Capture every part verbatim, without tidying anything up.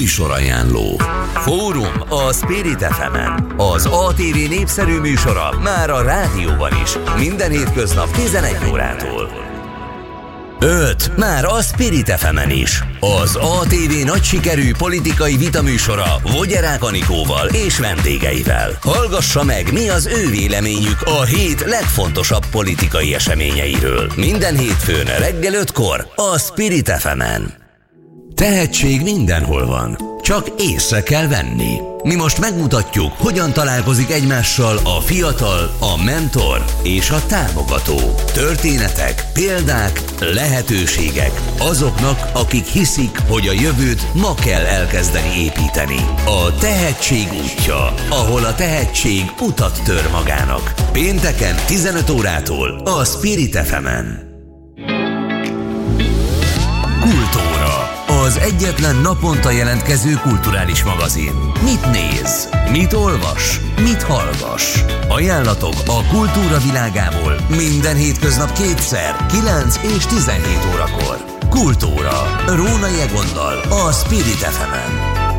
Műsorajánló. Fórum a Spirit ef emen. Az á té vé népszerű műsora már a rádióban is. Minden hétköznap tizenegy órától. öt Már a Spirit ef emen is. Az á té vé nagy sikerű politikai vitaműsora Vogyerák Anikóval és vendégeivel. Hallgassa meg, mi az ő véleményük a hét legfontosabb politikai eseményeiről. Minden hétfőn reggel ötkor a Spirit ef emen. Tehetség mindenhol van, csak észre kell venni. Mi most megmutatjuk, hogyan találkozik egymással a fiatal, a mentor és a támogató. Történetek, példák, lehetőségek azoknak, akik hiszik, hogy a jövőt ma kell elkezdeni építeni. A tehetség útja, ahol a tehetség utat tör magának. Pénteken tizenöt órától a Spirit ef emen. Kultúra. Az egyetlen naponta jelentkező kulturális magazin. Mit néz? Mit olvas? Mit hallgass? Ajánlatok a kultúra világából minden hétköznap kétszer, kilenc és tizenhét órakor. Kultúra. Rónai Egonnal a Spirit ef emen.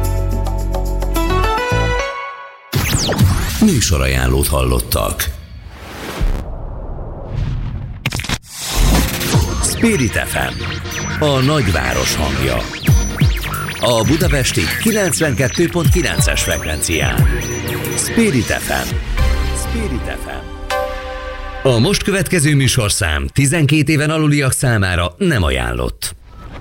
Műsorajánlót hallottak. Spirit ef em. A nagyváros hangja. A budapesti kilencvenkettő pont kilences frekvencián. Spirit ef em. Spirit ef em. A most következő műsorszám tizenkét éven aluliak számára nem ajánlott.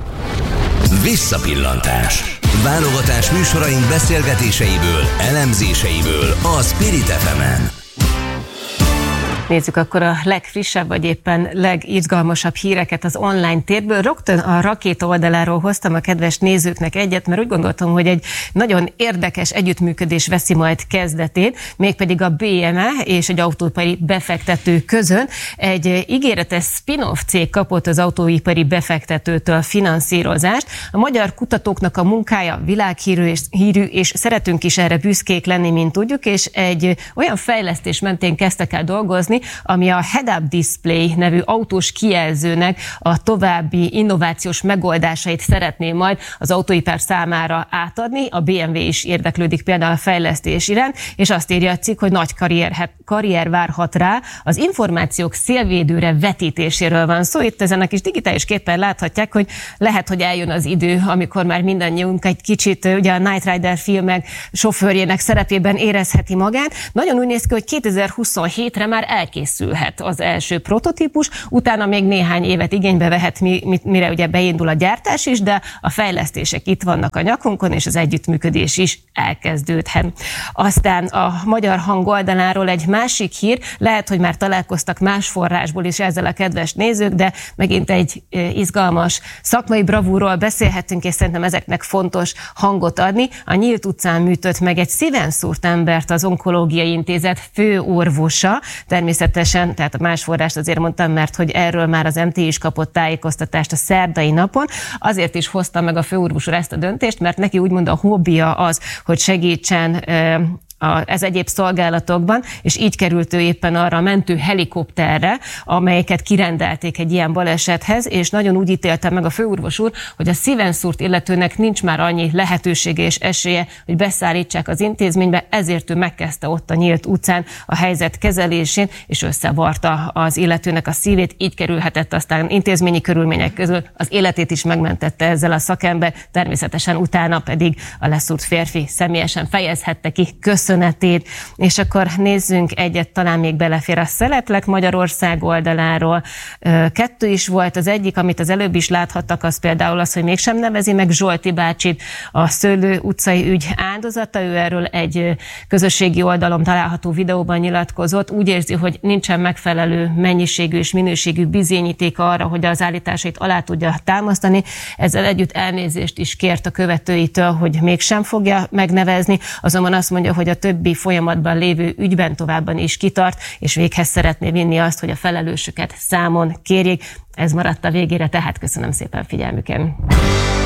Visszapillantás. Válogatás műsoraink beszélgetéseiből, elemzéseiből a Spirit ef emen. Nézzük akkor a legfrissebb, vagy éppen legizgalmasabb híreket az online térből. Rögtön a Rakéta oldaláról hoztam a kedves nézőknek egyet, mert úgy gondoltam, hogy egy nagyon érdekes együttműködés veszi majd kezdetét, mégpedig a bé em e és egy autóipari befektető közön. Egy ígéretes spin-off cég kapott az autóipari befektetőtől finanszírozást. A magyar kutatóknak a munkája világhírű és, hírű, és szeretünk is erre büszkék lenni, mint tudjuk, és egy olyan fejlesztés mentén kezdtek el dolgozni, ami a Head-Up Display nevű autós kijelzőnek a további innovációs megoldásait szeretné majd az autóipar számára átadni. A bé em vé is érdeklődik például a fejlesztés iránt, és azt írja a cikk, hogy nagy karrier, karrier várhat rá. Az információk szélvédőre vetítéséről van szó. Itt ezen a kis digitális képen láthatják, hogy lehet, hogy eljön az idő, amikor már mindannyiunk egy kicsit ugye a Knight Rider filmek sofőrjének szerepében érezheti magát. Nagyon úgy néz ki, hogy kétezer-huszonhétre már elkészülhet az első prototípus, utána még néhány évet igénybe vehet, mire ugye beindul a gyártás is, de a fejlesztések itt vannak a nyakunkon, és az együttműködés is elkezdődhet. Aztán a Magyar Hang oldaláról egy másik hír, lehet, hogy már találkoztak más forrásból is ezzel a kedves nézők, de megint egy izgalmas szakmai bravúrról beszélhetünk, és szerintem ezeknek fontos hangot adni. A Nyílt utcán műtött meg egy szíven szúrt embert az Onkológiai Intézet főorvosa. Természetesen, tehát a más forrást azért mondtam, mert hogy erről már az em té is kapott tájékoztatást a szerdai napon. Azért is hozta meg a főorvos úr ezt a döntést, mert neki úgymond a hobbija az, hogy segítsen ez egyéb szolgálatokban, és így került ő éppen arra a mentő helikopterre, amelyeket kirendelték egy ilyen balesethez, és nagyon úgy ítélte meg a főorvos úr, hogy a szíven szúrt illetőnek nincs már annyi lehetősége és esélye, hogy beszállítsák az intézménybe, ezért ő megkezdte ott a Nyílt utcán a helyzet kezelésén, és összevarta az illetőnek a szívét, így kerülhetett aztán intézményi körülmények közül, az életét is megmentette ezzel a szakember, természetesen utána pedig a leszúrt férfi személyesen fejezhette ki köszönetét. És akkor nézzünk egyet, talán még belefér a Szeletlek Magyarország oldaláról. Kettő is volt, az egyik, amit az előbb is láthattak, az például az, hogy mégsem nevezi meg Zsolti bácsit, a Szőlő utcai ügy áldozata. Ő erről egy közösségi oldalon található videóban nyilatkozott. Úgy érzi, hogy nincsen megfelelő mennyiségű és minőségű bizonyítéka arra, hogy az állításait alá tudja támasztani. Ezzel együtt elnézést is kért a követőitől, hogy mégsem fogja megnevezni, azonban azt mondja, hogy a többi folyamatban lévő ügyben továbban is kitart, és véghez szeretné vinni azt, hogy a felelősöket számon kérjék. Ez maradt a végére, tehát köszönöm szépen figyelmüken.